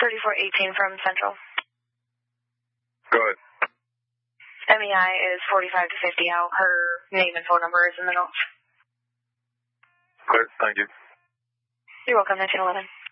3418 from Central. Go ahead. MEI is 45 to 50 out. Her name and phone number is in the notes. Clear. Thank you. You're welcome, 1911.